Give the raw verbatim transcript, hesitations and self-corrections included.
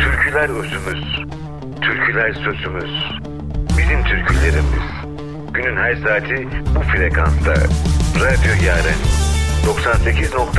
Türküler özümüz, türküler sözümüz. Bizim türkülerimiz. Günün her saati bu frekansta. Radyo Yaren doksan sekiz nokta